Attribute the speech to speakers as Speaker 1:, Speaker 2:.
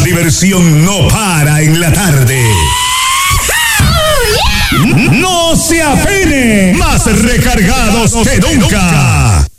Speaker 1: diversión no para en la tarde. ¡No se afine! Más recargados que nunca.